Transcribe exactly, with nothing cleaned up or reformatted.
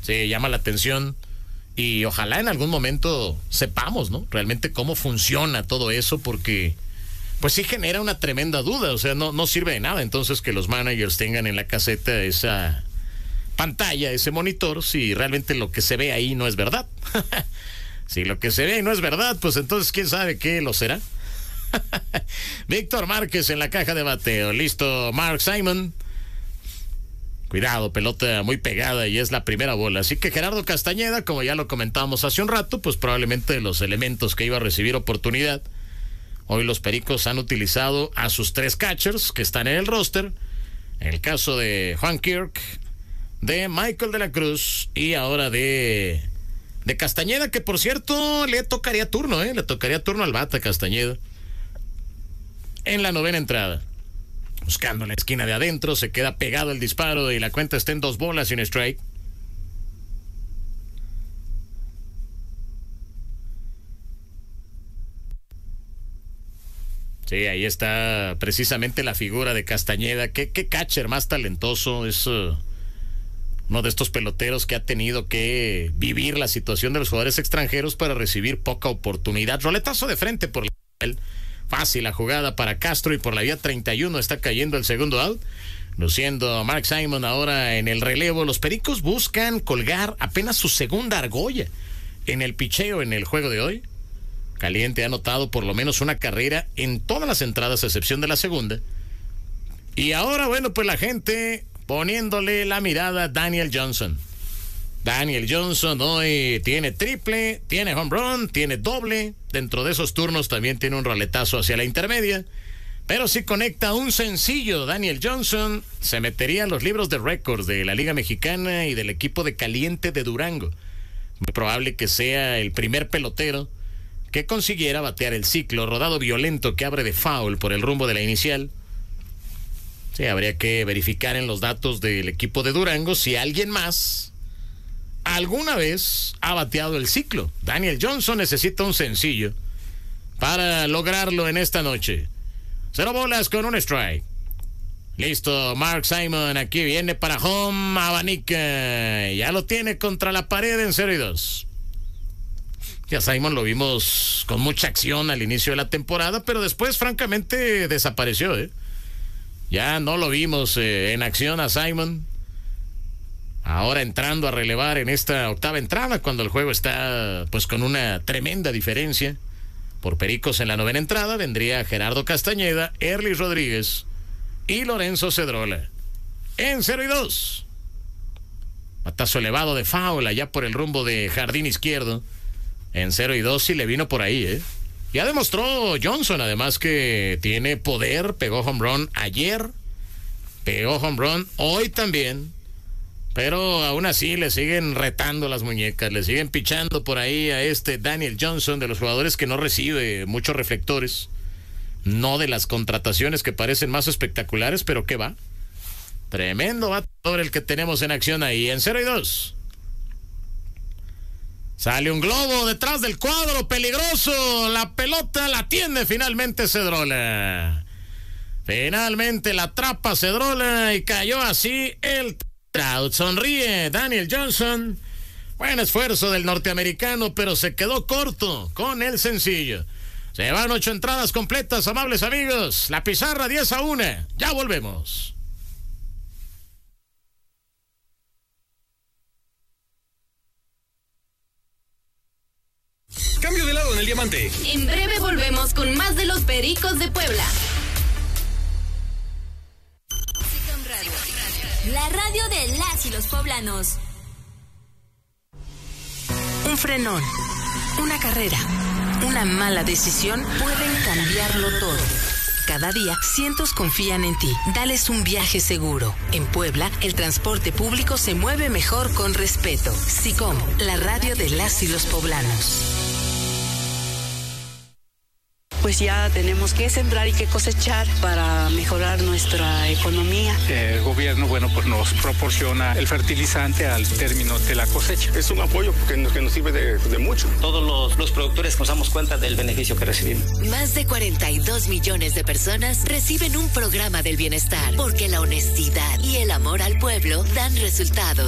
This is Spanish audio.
Sí, llama la atención y ojalá en algún momento sepamos, ¿no? Realmente cómo funciona todo eso, porque pues sí genera una tremenda duda, o sea, no, no sirve de nada entonces que los managers tengan en la caseta esa pantalla, ese monitor, si realmente lo que se ve ahí no es verdad. Si lo que se ve ahí no es verdad, pues entonces quién sabe qué lo será. Víctor Márquez en la caja de bateo, listo Mark Simon. Cuidado, pelota muy pegada y es la primera bola. Así que Gerardo Castañeda, como ya lo comentábamos hace un rato, pues probablemente de los elementos que iba a recibir oportunidad. Hoy los Pericos han utilizado a sus tres catchers que están en el roster. En el caso de Juan Kirk, de Michael de la Cruz y ahora de, de Castañeda, que por cierto le tocaría turno, ¿eh? Le tocaría turno al bata Castañeda. En la novena entrada. Buscando la esquina de adentro, se queda pegado el disparo y la cuenta está en dos bolas y un strike. Sí, ahí está precisamente la figura de Castañeda. Qué, qué catcher más talentoso. Es uh, uno de estos peloteros que ha tenido que vivir la situación de los jugadores extranjeros para recibir poca oportunidad. Roletazo de frente por él. Fácil la jugada para Castro y por la vía treinta y uno está cayendo el segundo out. Luciendo Mark Simon ahora en el relevo. Los Pericos buscan colgar apenas su segunda argolla en el picheo en el juego de hoy. Caliente ha anotado por lo menos una carrera en todas las entradas a excepción de la segunda. Y ahora, bueno, pues la gente poniéndole la mirada a Daniel Johnson. Daniel Johnson hoy tiene triple, tiene home run, tiene doble. Dentro de esos turnos también tiene un roletazo hacia la intermedia. Pero si conecta un sencillo, Daniel Johnson se metería en los libros de récords de la Liga Mexicana y del equipo de Caliente de Durango. Muy probable que sea el primer pelotero que consiguiera batear el ciclo rodado violento que abre de foul por el rumbo de la inicial. Sí, habría que verificar en los datos del equipo de Durango si alguien más alguna vez ha bateado el ciclo. Daniel Johnson necesita un sencillo para lograrlo en esta noche. Cero bolas con un strike. Listo, Mark Simon aquí viene para home, abanica. Ya lo tiene contra la pared en cero y dos. Ya Simon lo vimos con mucha acción al inicio de la temporada, pero después francamente desapareció, ¿eh? Ya no lo vimos eh, en acción a Simon. Ahora entrando a relevar en esta octava entrada, cuando el juego está pues con una tremenda diferencia. Por Pericos en la novena entrada vendría Gerardo Castañeda, Erly Rodríguez y Lorenzo Cedrola. En cero y dos. Batazo elevado de foul allá por el rumbo de jardín izquierdo. En cero y dos y le vino por ahí, ¿eh? Ya demostró Johnson además que tiene poder. Pegó home run ayer. Pegó home run hoy también. Pero aún así le siguen retando las muñecas, le siguen pichando por ahí a este Daniel Johnson, de los jugadores que no recibe muchos reflectores, no de las contrataciones que parecen más espectaculares, pero ¿qué va? Tremendo bateador el que tenemos en acción ahí, en cero y dos. Sale un globo detrás del cuadro, peligroso, la pelota la tiene finalmente Cedrola. Finalmente la atrapa Cedrola y cayó así el out. Sonríe Daniel Johnson. Buen esfuerzo del norteamericano, pero se quedó corto con el sencillo. Se van ocho entradas completas, amables amigos. La pizarra diez a uno. Ya volvemos. Cambio de lado en el diamante. En breve volvemos con más de los Pericos de Puebla. La radio de las y los poblanos. Un frenón, una carrera, una mala decisión pueden cambiarlo todo. Cada día, cientos confían en ti. Dales un viaje seguro. En Puebla, el transporte público se mueve mejor con respeto. SICOM, la radio de las y los poblanos. Pues ya tenemos que sembrar y que cosechar para mejorar nuestra economía. El gobierno, bueno, pues nos proporciona el fertilizante al término de la cosecha. Es un apoyo que nos, que nos sirve de, de mucho. Todos los, los productores nos damos cuenta del beneficio que recibimos. Más de cuarenta y dos millones de personas reciben un programa del bienestar, porque la honestidad y el amor al pueblo dan resultados.